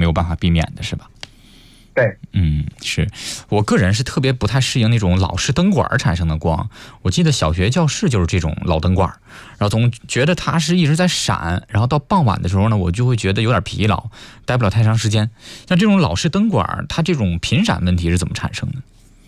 有办法避免的，是吧？ 对， 是我个人是特别不太适应那种老式灯管产生的光。我记得小学教室就是这种老灯管，然后总觉得它是一直在闪，然后到傍晚的时候呢，我就会觉得有点疲劳，待不了太长时间。像这种老式灯管，它这种频闪问题是怎么产生的？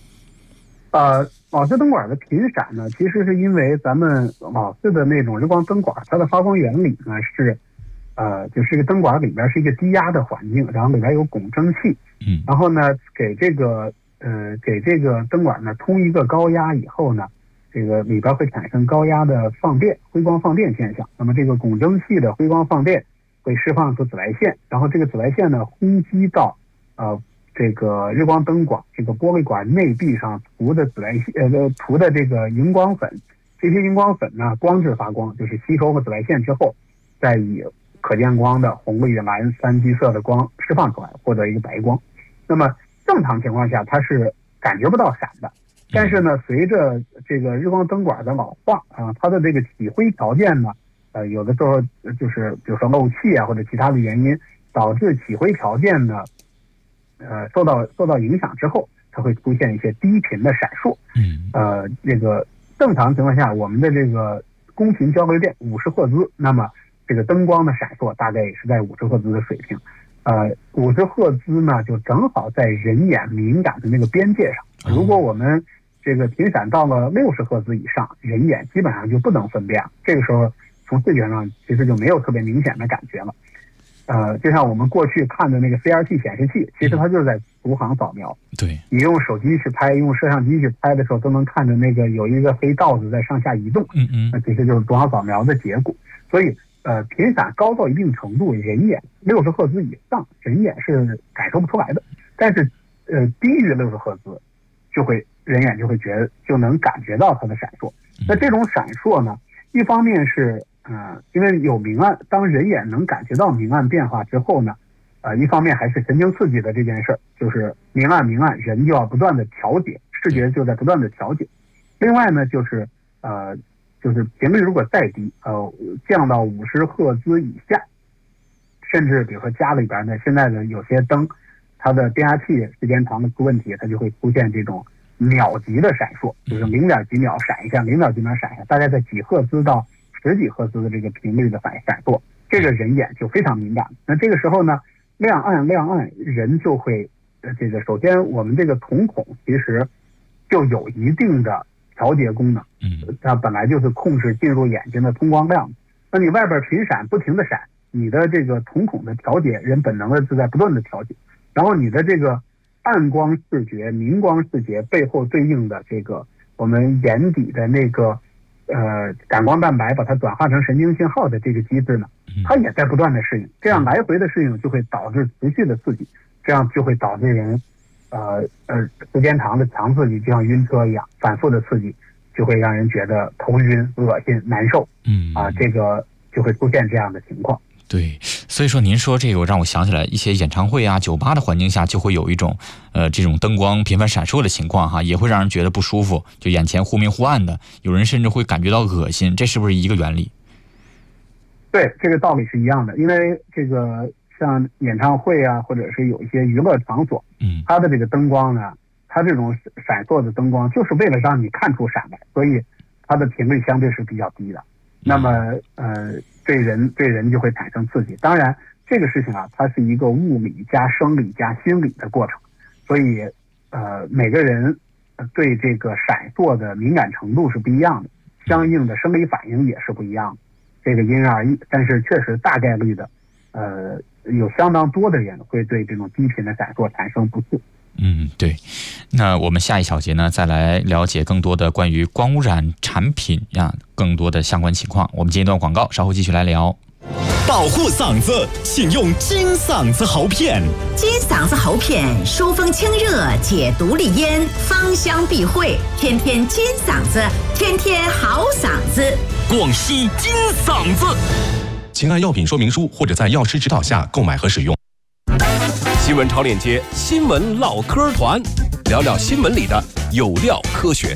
老式灯管的频闪呢，其实是因为咱们老式的那种日光灯管，它的发光原理呢是，就是这个灯管里边是一个低压的环境，然后里边有汞蒸气，然后呢给这个灯管呢通一个高压以后呢，这个里边会产生高压的放电，辉光放电现象。那么这个汞蒸气的辉光放电会释放出紫外线，然后这个紫外线呢轰击到这个日光灯管这个玻璃管内壁上涂的涂的这个荧光粉，这些荧光粉呢光致发光，就是吸收了紫外线之后，再以可见光的红绿蓝三基色的光释放出来，获得一个白光。那么正常情况下它是感觉不到闪的，但是呢随着这个日光灯管的老化它的这个起灰条件呢有的时候就是比如说漏气或者其他的原因，导致起灰条件呢受到影响之后，它会出现一些低频的闪烁。这个正常情况下，我们的这个公频交流电50赫兹，那么这个灯光的闪烁大概也是在50赫兹的水平。50赫兹呢，就正好在人眼敏感的那个边界上。如果我们这个频闪到了60赫兹以上，人眼基本上就不能分辨了。这个时候从视觉上其实就没有特别明显的感觉了。就像我们过去看的那个 CRT 显示器，其实它就是在逐行扫描。对，你用手机去拍，用摄像机去拍的时候，都能看着那个有一个黑道子在上下移动。那其实就是逐行扫描的结果。所以频闪高到一定程度，人眼60赫兹以上，人眼是感受不出来的。但是低于60赫兹，人眼就能感觉到它的闪烁。那这种闪烁呢，一方面是因为有明暗，当人眼能感觉到明暗变化之后呢，一方面还是神经刺激的这件事儿，就是明暗，人就要不断的调节，视觉就在不断的调节。另外呢，就是频率如果再低，降到50赫兹以下，甚至比如说家里边呢，现在的有些灯，它的变压器时间长的出问题，它就会出现这种秒级的闪烁，就是0.几秒闪一下，0.几秒闪一下，大概在几赫兹到10几赫兹的这个频率的闪烁，这个人眼就非常敏感。那这个时候呢，亮暗，人就会首先我们这个瞳孔其实就有一定的调节功能，它本来就是控制进入眼睛的通光量。那你外边频闪不停的闪，你的这个瞳孔的调节，人本能的是在不断的调节，然后你的这个暗光视觉、明光视觉背后对应的这个我们眼底的那个感光蛋白把它转化成神经信号的这个机制呢，它也在不断的适应，这样来回的适应就会导致持续的刺激，这样就会导致人时间长的强刺激就像晕车一样，反复的刺激就会让人觉得头晕、恶心、难受，这个就会出现这样的情况。 对，所以说您说这个让我想起来一些演唱会酒吧的环境下就会有一种这种灯光频繁闪烁的情况也会让人觉得不舒服，就眼前忽明忽暗的，有人甚至会感觉到恶心，这是不是一个原理？ 对，这个道理是一样的。因为这个像演唱会或者是有一些娱乐场所，它的这个灯光呢，它这种闪烁的灯光就是为了让你看出闪来，所以它的频率相对是比较低的。那么对人就会产生刺激。当然这个事情它是一个物理加生理加心理的过程，所以每个人对这个闪烁的敏感程度是不一样的，相应的生理反应也是不一样的，这个因人而异。但是确实大概率的有相当多的人会对这种低频的闪烁产生不适。 对。那我们下一小节呢，再来了解更多的关于光污染产品更多的相关情况。我们接一段广告，稍后继续来聊。 保护嗓子，请用金嗓子喉片。 金嗓子喉片疏风清热，解毒利咽，芳香避秽，天天金嗓子，天天好嗓子。 广西金嗓子，请按药品说明书或者在药师指导下购买和使用。新闻超链接，新闻唠嗑团，聊聊新闻里的有料科学。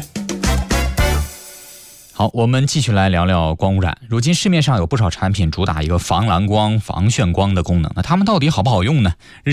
好，我们继续来聊聊光污染。如今市面上有不少产品主打一个防蓝光、防眩光的功能，那它们到底好不好用呢？